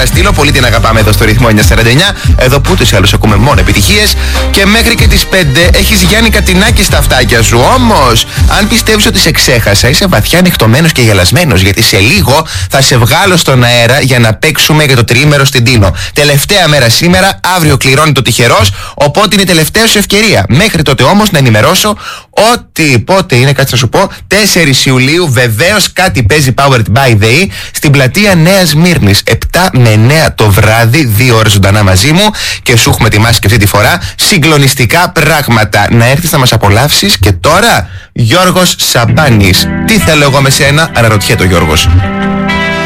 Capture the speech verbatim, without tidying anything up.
να στείλω. Πολύ την αγαπάμε εδώ στο ρυθμό εννιακόσια σαράντα εννιά. Εδώ που ούτως ή άλλως ακούμε μόνο επιτυχίες. Και μέχρι και τις πέντε έχεις Γιάννη Κατινάκη στα αυτάκια σου. Όμως, αν πιστεύεις ότι σε ξέχασα, είσαι βαθιά ανοιχτωμένος και γελασμένος. Γιατί σε λίγο θα σε βγάλω στον αέρα για να παίξουμε για το τριήμερο στην Τίνο. Τελευταία μέρα σήμερα, αύριο κληρώνει το τυχερός. Οπότε είναι η τελευταία σου ευκαιρία. Μέχρι τότε όμως να ενημερώσω ότι πότε είναι, κάτι θα σου πω, τέσσερις Ιουλίου βεβαίως κάτι παίζει Powered by the E στην πλατεία Νέας Σμύρνης. επτά με εννέα το βράδυ, δύο ώρες ζωντανά μαζί μου και σου έχουμε ετοιμάσει και αυτή τη φορά συγκλονιστικά πράγματα. Να έρθεις να μας απολαύσεις. Και τώρα Γιώργος Σαμπάνης. Τι θέλω εγώ με σένα, αναρωτιέται ο Γιώργος.